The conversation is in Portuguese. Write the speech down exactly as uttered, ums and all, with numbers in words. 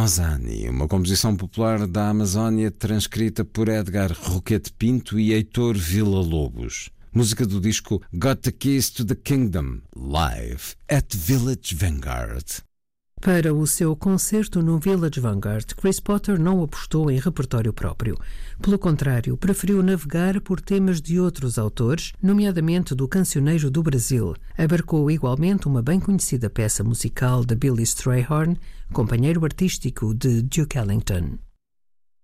Nozani, uma composição popular da Amazónia transcrita por Edgar Roquete Pinto e Heitor Villa-Lobos. Música do disco Got the Keys to the Kingdom, live at Village Vanguard. Para o seu concerto no Village Vanguard, Chris Potter não apostou em repertório próprio. Pelo contrário, preferiu navegar por temas de outros autores, nomeadamente do cancioneiro do Brasil. Abarcou igualmente uma bem conhecida peça musical de Billy Strayhorn, companheiro artístico de Duke Ellington.